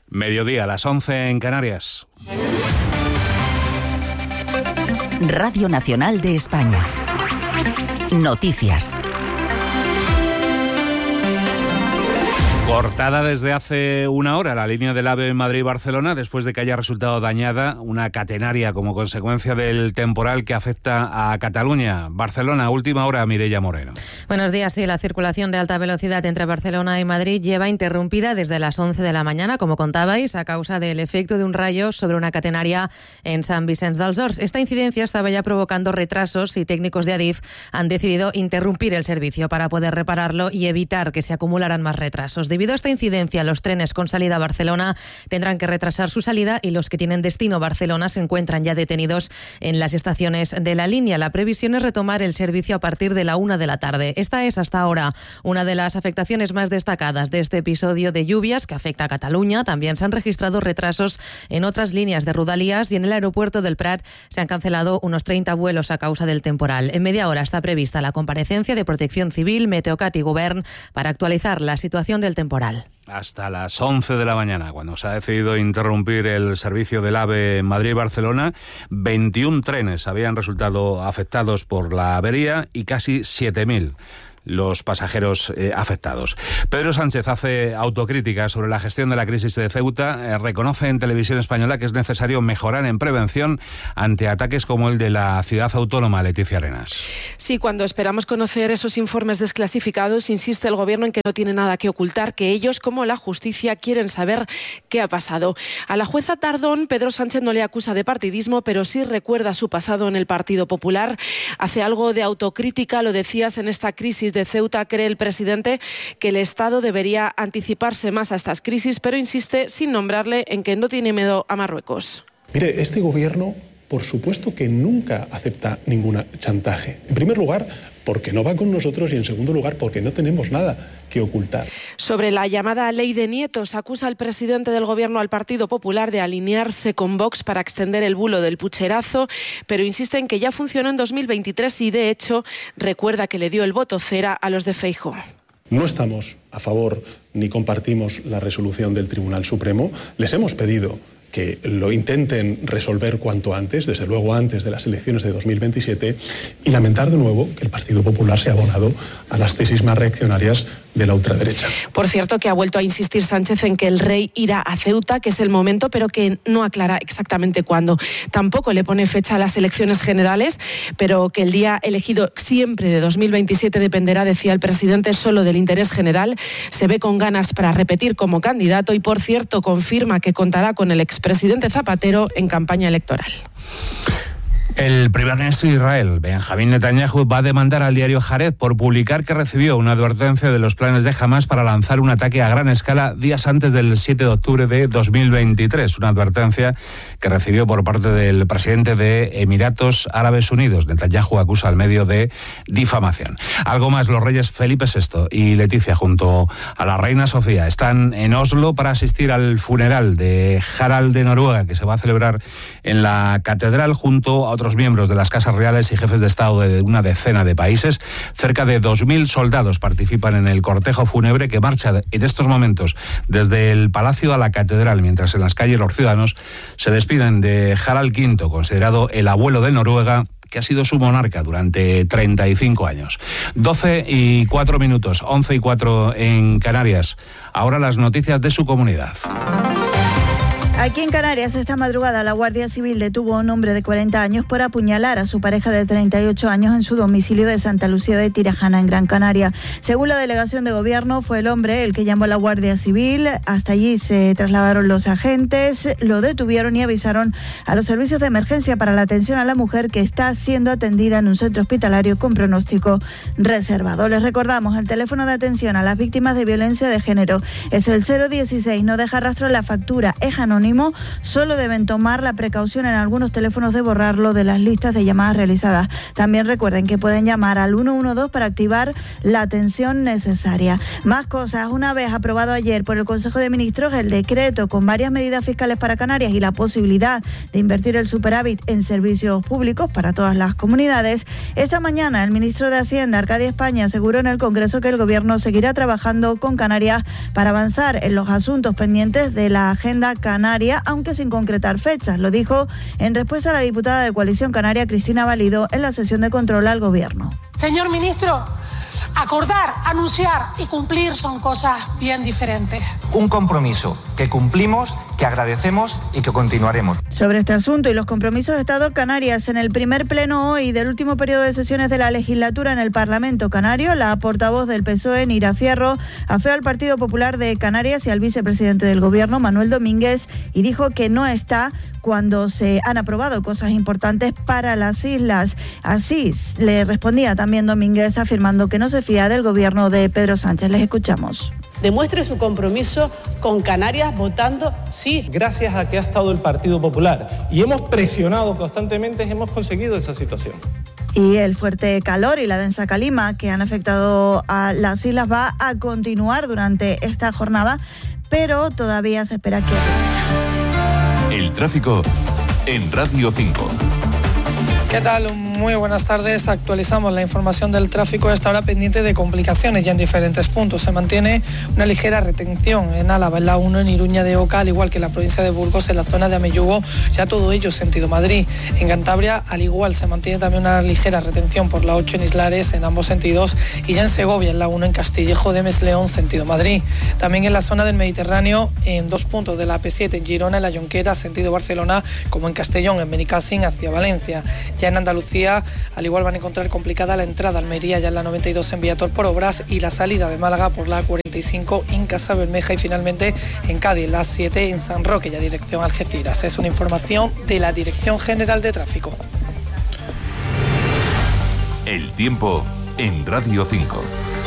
Mediodía, a las 11 en Canarias. Radio Nacional de España. Noticias. Cortada desde hace una hora la línea del AVE Madrid-Barcelona después de que haya resultado dañada una catenaria como consecuencia del temporal que afecta a Cataluña. Barcelona, última hora, Mireia Moreno. Buenos días. Sí, la circulación de alta velocidad entre Barcelona y Madrid lleva interrumpida desde las 11 de la mañana, como contabais, a causa del efecto de un rayo sobre una catenaria en Sant Vicenç dels Horts. Esta incidencia estaba ya provocando retrasos y técnicos de Adif han decidido interrumpir el servicio para poder repararlo y evitar que se acumularan más retrasos. Debido a esta incidencia, los trenes con salida a Barcelona tendrán que retrasar su salida y los que tienen destino Barcelona se encuentran ya detenidos en las estaciones de la línea. La previsión es retomar el servicio a partir de la 1 de la tarde. Esta es hasta ahora una de las afectaciones más destacadas de este episodio de lluvias que afecta a Cataluña. También se han registrado retrasos en otras líneas de Rodalies y en el aeropuerto del Prat se han cancelado unos 30 vuelos a causa del temporal. En media hora está prevista la comparecencia de Protección Civil, Meteocat y Govern para actualizar la situación del temporal. Hasta las 11 de la mañana, cuando se ha decidido interrumpir el servicio del AVE Madrid-Barcelona, 21 trenes habían resultado afectados por la avería y casi 7.000 los pasajeros afectados. Pedro Sánchez hace autocrítica sobre la gestión de la crisis de Ceuta, reconoce en Televisión Española que es necesario mejorar en prevención ante ataques como el de la ciudad autónoma. Leticia Arenas. Sí, cuando esperamos conocer esos informes desclasificados, insiste el Gobierno en que no tiene nada que ocultar, que ellos, como la justicia, quieren saber qué ha pasado. A la jueza Tardón, Pedro Sánchez no le acusa de partidismo, pero sí recuerda su pasado en el Partido Popular. Hace algo de autocrítica, lo decías, en esta crisis de Ceuta. Cree el presidente que el Estado debería anticiparse más a estas crisis, pero insiste, sin nombrarle, en que no tiene miedo a Marruecos. Mire, este gobierno, por supuesto que nunca acepta ningún chantaje. En primer lugar, porque no va con nosotros y en segundo lugar, porque no tenemos nada que ocultar. Sobre la llamada ley de nietos, acusa el presidente del Gobierno al Partido Popular de alinearse con Vox para extender el bulo del pucherazo, pero insiste en que ya funcionó en 2023 y, de hecho, recuerda que le dio el voto cera a los de Feijóo. No estamos a favor ni compartimos la resolución del Tribunal Supremo. Les hemos pedido que lo intenten resolver cuanto antes, desde luego antes de las elecciones de 2027, y lamentar de nuevo que el Partido Popular se ha abonado a las tesis más reaccionarias de la ultraderecha. Por cierto, que ha vuelto a insistir Sánchez en que el rey irá a Ceuta, que es el momento, pero que no aclara exactamente cuándo. Tampoco le pone fecha a las elecciones generales, pero que el día elegido siempre de 2027 dependerá, decía el presidente, solo del interés general. Se ve con ganas para repetir como candidato y, por cierto, confirma que contará con el expresidente Zapatero en campaña electoral. El primer ministro de Israel, Benjamín Netanyahu, va a demandar al diario Haaretz por publicar que recibió una advertencia de los planes de Hamás para lanzar un ataque a gran escala días antes del 7 de octubre de 2023. Una advertencia que recibió por parte del presidente de Emiratos Árabes Unidos. Netanyahu acusa al medio de difamación. Algo más, los reyes Felipe VI y Leticia, junto a la reina Sofía, están en Oslo para asistir al funeral de Harald de Noruega, que se va a celebrar en la catedral junto a otros miembros de las casas reales y jefes de Estado de una decena de países. Cerca de 2.000 soldados participan en el cortejo fúnebre que marcha en estos momentos desde el palacio a la catedral, mientras en las calles los ciudadanos se despiden de Harald V, considerado el abuelo de Noruega, que ha sido su monarca durante 35 años. 12:04, 11:04 en Canarias. Ahora las noticias de su comunidad. Aquí en Canarias, esta madrugada, la Guardia Civil detuvo a un hombre de 40 años por apuñalar a su pareja de 38 años en su domicilio de Santa Lucía de Tirajana, en Gran Canaria. Según la delegación de gobierno, fue el hombre el que llamó a la Guardia Civil. Hasta allí se trasladaron los agentes, lo detuvieron y avisaron a los servicios de emergencia para la atención a la mujer, que está siendo atendida en un centro hospitalario con pronóstico reservado. Les recordamos, el teléfono de atención a las víctimas de violencia de género es el 016, no deja rastro en la factura, es anónimo anónimo, solo deben tomar la precaución en algunos teléfonos de borrarlo de las listas de llamadas realizadas. También recuerden que pueden llamar al 112 para activar la atención necesaria. Más cosas. Una vez aprobado ayer por el Consejo de Ministros el decreto con varias medidas fiscales para Canarias y la posibilidad de invertir el superávit en servicios públicos para todas las comunidades, esta mañana el ministro de Hacienda, Arcadio España, aseguró en el Congreso que el Gobierno seguirá trabajando con Canarias para avanzar en los asuntos pendientes de la agenda canaria, aunque sin concretar fechas. Lo dijo en respuesta a la diputada de Coalición Canaria, Cristina Valido, en la sesión de control al Gobierno. Señor ministro, acordar, anunciar y cumplir son cosas bien diferentes. Un compromiso que cumplimos, que agradecemos y que continuaremos. Sobre este asunto y los compromisos de Estado Canarias, en el primer pleno hoy del último periodo de sesiones de la legislatura en el Parlamento Canario, la portavoz del PSOE, Nira Fierro, afeó al Partido Popular de Canarias y al vicepresidente del Gobierno, Manuel Domínguez, y dijo que no está cuando se han aprobado cosas importantes para las islas. Así le respondía también Domínguez, afirmando que no se fía del gobierno de Pedro Sánchez. Les escuchamos. Demuestre su compromiso con Canarias votando sí. Gracias a que ha estado el Partido Popular y hemos presionado constantemente, hemos conseguido esa situación. Y el fuerte calor y la densa calima que han afectado a las islas va a continuar durante esta jornada, pero todavía se espera que... El tráfico en Radio 5. ¿Qué tal? Muy buenas tardes. Actualizamos la información del tráfico a esta hora, pendiente de complicaciones ya en diferentes puntos. Se mantiene una ligera retención en Álava, en la 1, en Iruña de Oca, al igual que en la provincia de Burgos, en la zona de Amellugo, ya todo ello sentido Madrid. En Cantabria, al igual, se mantiene también una ligera retención por la 8 en Islares, en ambos sentidos, y ya en Segovia, en la 1, en Castillejo de Mesleón, sentido Madrid. También en la zona del Mediterráneo, en 2 puntos de la AP7, en Girona, en la Jonquera, sentido Barcelona, como en Castellón, en Benicàssim, hacia Valencia. Ya en Andalucía, al igual, van a encontrar complicada la entrada a Almería, ya en la 92 en Viator por obras, y la salida de Málaga por la 45 en Casa Bermeja, y finalmente en Cádiz, la 7 en San Roque, ya dirección Algeciras. Es una información de la Dirección General de Tráfico. El tiempo en Radio 5.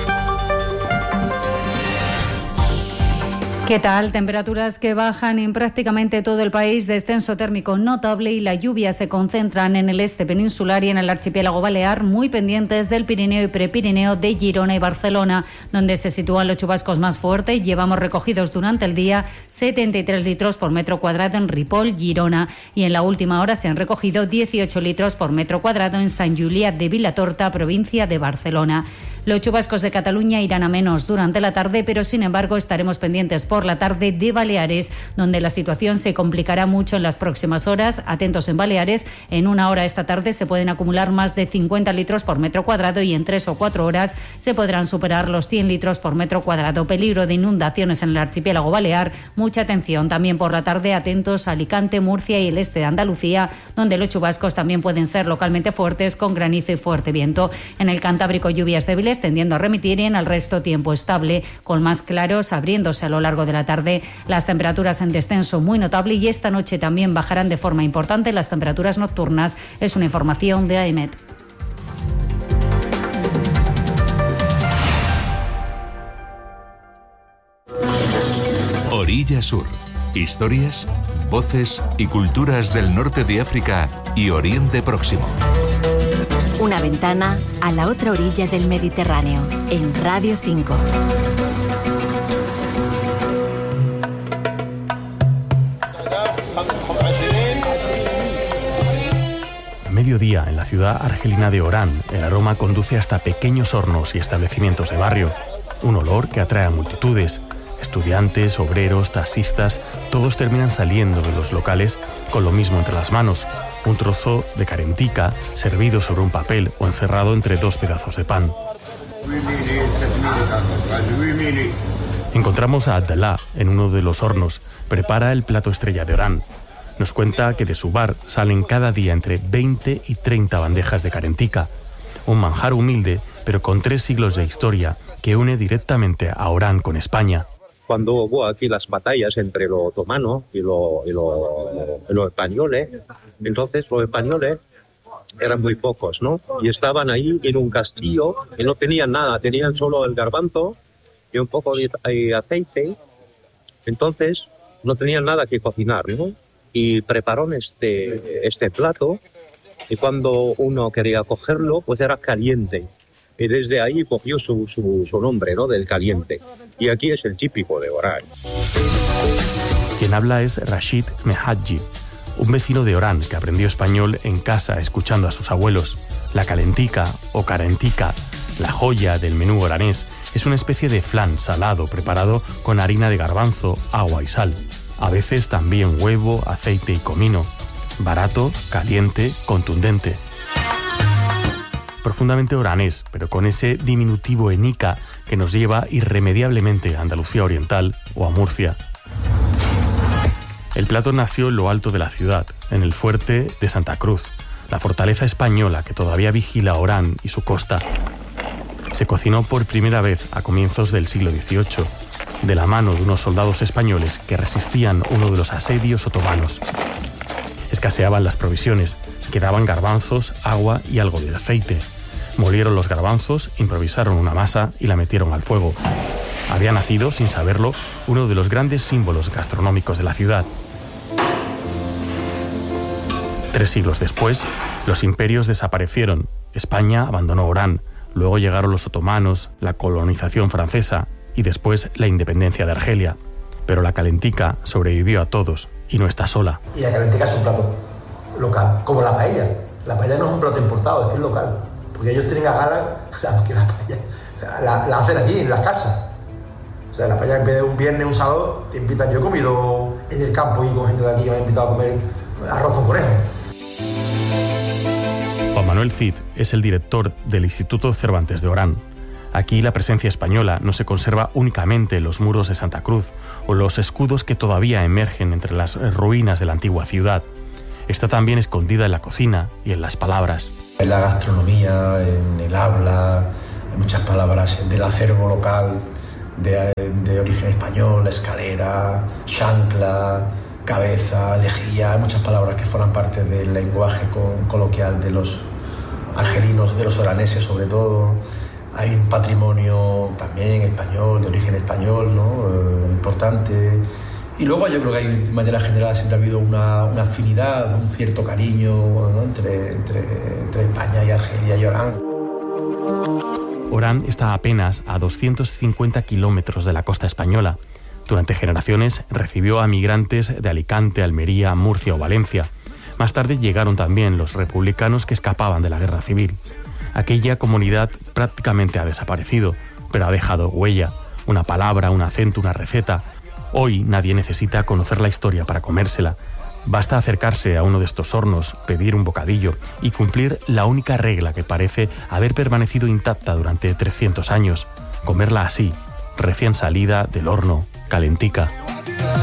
¿Qué tal? Temperaturas que bajan en prácticamente todo el país, descenso térmico notable, y la lluvia se concentran en el este peninsular y en el archipiélago balear, muy pendientes del Pirineo y Prepirineo de Girona y Barcelona, donde se sitúan los chubascos más fuertes. Llevamos recogidos durante el día 73 litros por metro cuadrado en Ripoll, Girona, y en la última hora se han recogido 18 litros por metro cuadrado en Sant Julià de Vilatorta, provincia de Barcelona. Los chubascos de Cataluña irán a menos durante la tarde, pero sin embargo estaremos pendientes por la tarde de Baleares, donde la situación se complicará mucho en las próximas horas. Atentos en Baleares, en una hora esta tarde se pueden acumular más de 50 litros por metro cuadrado y en 3 o 4 horas se podrán superar los 100 litros por metro cuadrado. Peligro de inundaciones en el archipiélago balear. Mucha atención también por la tarde, atentos a Alicante, Murcia y el este de Andalucía, donde los chubascos también pueden ser localmente fuertes, con granizo y fuerte viento. En el Cantábrico, lluvias débiles tendiendo a remitir, y en el resto tiempo estable, con más claros abriéndose a lo largo de la tarde. Las temperaturas en descenso muy notable, y esta noche también bajarán de forma importante las temperaturas nocturnas. Es una información de AEMET. Orilla Sur. Historias, voces y culturas del norte de África y Oriente Próximo. Una ventana a la otra orilla del Mediterráneo, en Radio 5. A mediodía, en la ciudad argelina de Orán, el aroma conduce hasta pequeños hornos y establecimientos de barrio. Un olor que atrae a multitudes. Estudiantes, obreros, taxistas, todos terminan saliendo de los locales con lo mismo entre las manos: un trozo de carentica servido sobre un papel o encerrado entre 2 pedazos de pan. Encontramos a Abdallah en uno de los hornos. Prepara el plato estrella de Orán. Nos cuenta que de su bar salen cada día entre 20 y 30 bandejas de carentica. Un manjar humilde, pero con 3 siglos de historia, que une directamente a Orán con España. Cuando hubo aquí las batallas entre los otomanos y los españoles, entonces los españoles eran muy pocos, ¿no? Y estaban ahí en un castillo y no tenían nada, tenían solo el garbanzo y un poco de aceite. Entonces no tenían nada que cocinar, ¿no? Y prepararon este plato, y cuando uno quería cogerlo, pues era caliente. Y desde ahí cogió su nombre, ¿no? Del caliente. Y aquí es el típico de Orán. Quien habla es Rashid Mehadji, un vecino de Orán que aprendió español en casa escuchando a sus abuelos. La calentica o carentica, la joya del menú oranés, es una especie de flan salado preparado con harina de garbanzo, agua y sal. A veces también huevo, aceite y comino. Barato, caliente, contundente. Profundamente oranés, pero con ese diminutivo enica que nos lleva irremediablemente a Andalucía Oriental o a Murcia. El plato nació en lo alto de la ciudad, en el fuerte de Santa Cruz, la fortaleza española que todavía vigila Orán y su costa. Se cocinó por primera vez a comienzos del siglo XVIII, de la mano de unos soldados españoles que resistían uno de los asedios otomanos. Escaseaban las provisiones, quedaban garbanzos, agua y algo de aceite. Molieron los garbanzos, improvisaron una masa y la metieron al fuego. Había nacido, sin saberlo, uno de los grandes símbolos gastronómicos de la ciudad. 3 siglos después, los imperios desaparecieron. España abandonó Orán. Luego llegaron los otomanos, la colonización francesa y después la independencia de Argelia. Pero la calentica sobrevivió a todos y no está sola. Y la calentica es un plato local, como la paella. La paella no es un plato importado, es que es local. Porque ellos tienen a gala que la paella la hacen aquí, en las casas. O sea, la paella en vez de un viernes, un sábado, te invitan. Yo he comido en el campo y con gente de aquí que me ha invitado a comer arroz con conejo. Juan Manuel Cid es el director del Instituto Cervantes de Orán. Aquí la presencia española no se conserva únicamente en los muros de Santa Cruz o los escudos que todavía emergen entre las ruinas de la antigua ciudad. Está también escondida en la cocina y en las palabras. En la gastronomía, en el habla, en muchas palabras del acervo local, de origen español, escalera, chancla, cabeza, lejía, hay muchas palabras que forman parte del lenguaje coloquial de los argelinos, de los oraneses sobre todo. Hay un patrimonio también español, de origen español, ¿no? Importante. Y luego yo creo que hay, de manera general, siempre ha habido una afinidad, un cierto cariño, ¿no? entre España y Argelia y Orán. Orán está apenas a 250 kilómetros de la costa española. Durante generaciones recibió a migrantes de Alicante, Almería, Murcia o Valencia. Más tarde llegaron también los republicanos que escapaban de la guerra civil. Aquella comunidad prácticamente ha desaparecido, pero ha dejado huella, una palabra, un acento, una receta. Hoy nadie necesita conocer la historia para comérsela. Basta acercarse a uno de estos hornos, pedir un bocadillo y cumplir la única regla que parece haber permanecido intacta durante 300 años, comerla así, recién salida del horno, calentica.